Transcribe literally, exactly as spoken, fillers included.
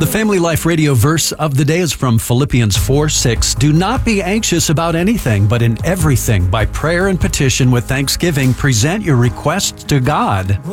Family Life Radio verse of the day is from Philippians four six. Do not be anxious about anything, but in everything, by prayer and petition with thanksgiving, present your requests to God.